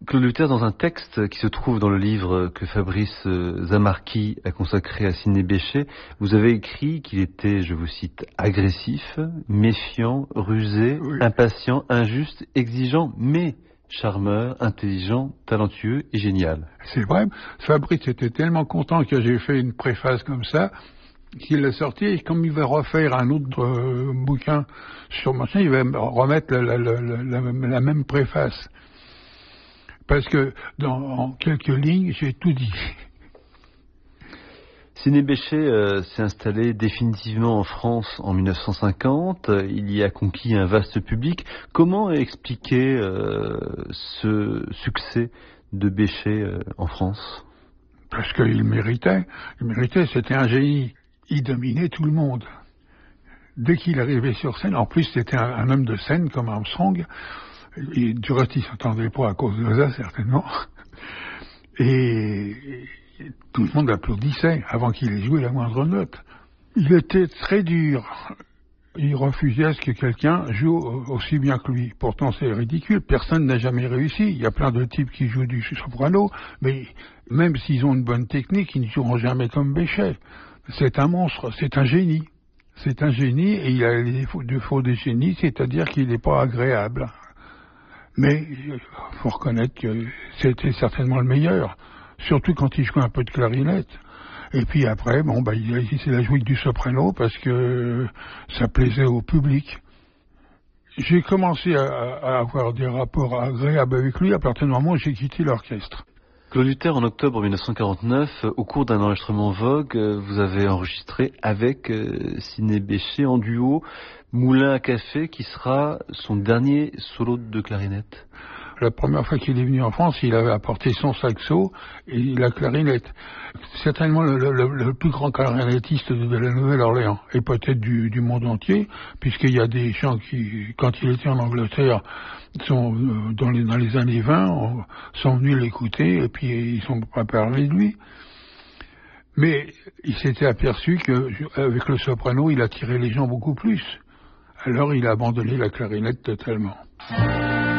Claude Luther, dans un texte qui se trouve dans le livre que Fabrice Zamarchi a consacré à Sidney Bechet, vous avez écrit qu'il était, je vous cite, agressif, méfiant, rusé, Oui. impatient, injuste, exigeant, mais charmeur, intelligent, talentueux et génial. C'est vrai, Fabrice était tellement content que j'ai fait une préface comme ça, qu'il l'a sorti, et comme il va refaire un autre bouquin sur machin, il va remettre la même préface. Parce que en quelques lignes, j'ai tout dit. Sidney Bechet s'est installé définitivement en France en 1950. Il y a conquis un vaste public. Comment expliquer ce succès de Bechet en France? Parce qu'il méritait. Il méritait, c'était un génie. Il dominait tout le monde. Dès qu'il arrivait sur scène, en plus c'était un homme de scène comme Armstrong, et du reste il ne s'attendait pas à cause de ça certainement, et tout le monde applaudissait avant qu'il ait joué la moindre note. Il était très dur, il refusait à ce que quelqu'un joue aussi bien que lui. Pourtant c'est ridicule, personne n'a jamais réussi, il y a plein de types qui jouent du soprano, mais même s'ils ont une bonne technique, ils ne joueront jamais comme Bechet. C'est un monstre, c'est un génie. C'est un génie et il a les défauts des génies, c'est-à-dire qu'il n'est pas agréable. Mais il faut reconnaître que c'était certainement le meilleur, surtout quand il jouait un peu de clarinette. Et puis après, il a joué du soprano parce que ça plaisait au public. J'ai commencé à avoir des rapports agréables avec lui à partir du moment où j'ai quitté l'orchestre. Claude Luther, en octobre 1949, au cours d'un enregistrement Vogue, vous avez enregistré avec Sidney Bechet en duo Moulin à café, qui sera son dernier solo de clarinette. La première fois qu'il est venu en France, il avait apporté son saxo et la clarinette. Certainement le plus grand clarinettiste de la Nouvelle-Orléans, et peut-être du monde entier, puisqu'il y a des gens qui, quand il était en Angleterre, dans les années 20, sont venus l'écouter et puis ils sont pas parlé de lui. Mais il s'était aperçu qu'avec le soprano, il attirait les gens beaucoup plus. Alors il a abandonné la clarinette totalement.